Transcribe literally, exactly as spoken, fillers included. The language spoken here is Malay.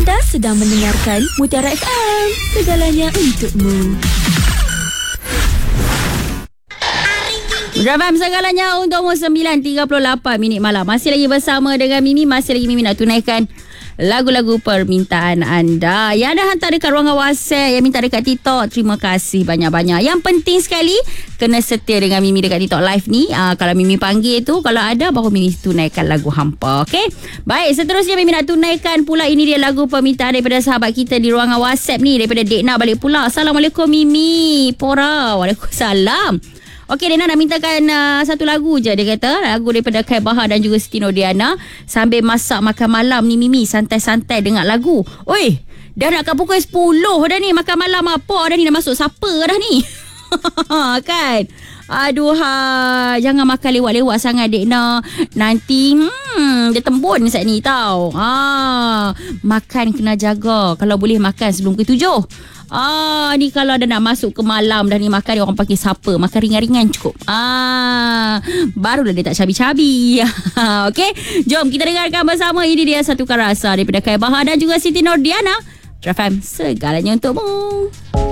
Anda sedang mendengarkan Mutiara F M, segalanya untukmu. Mutiara F M, segalanya untukmu. Sembilan tiga puluh lapan minit malam. Masih lagi bersama dengan Mimi. Masih lagi Mimi nak tunaikan lagu-lagu permintaan anda yang dah hantar dekat ruangan WhatsApp, yang minta dekat TikTok. Terima kasih banyak-banyak. Yang penting sekali, kena setia dengan Mimi dekat TikTok live ni. Aa, kalau Mimi panggil tu, kalau ada, baru Mimi tunaikan lagu hampa. Okey? Baik, seterusnya Mimi nak tunaikan pula. Ini dia lagu permintaan daripada sahabat kita di ruangan WhatsApp ni, daripada Dekna balik pula. Assalamualaikum Mimi Pora. Waalaikumsalam. Okey, Dena nak mintakan uh, satu lagu je. Dia kata lagu daripada Kai Bahar dan juga Siti Nordiana. Sambil masak makan malam ni Mimi, santai-santai dengar lagu. Oi, dah nak kat pukul sepuluh dah ni. Makan malam apa dah ni? Dah masuk siapa dah ni? Kan? Aduh, ha, jangan makan lewat-lewat sangat Dekna. Nanti hmm, dia tembun saat ni tau. Ha, makan kena jaga. Kalau boleh makan sebelum pukul tujuh. Ah, ni kalau ada nak masuk ke malam dah ni, makan dia orang panggil siapa? Makan ringan-ringan cukup. Ah, barulah dia tak cabi-cabi. Okey, jom kita dengarkan bersama. Ini dia Satukan Rasa daripada Kai Bahar dan juga Siti Nordiana. F M, segalanya untukmu.